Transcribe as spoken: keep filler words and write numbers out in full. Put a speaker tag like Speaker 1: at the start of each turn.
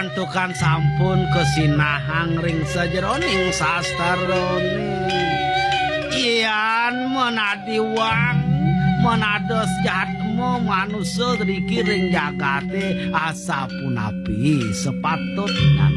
Speaker 1: pangantukan sampun kesinahang ring sajeroning sastaroning ian menadi wang menados jatmo manusia rikiring jagate asa punapi sepatutnya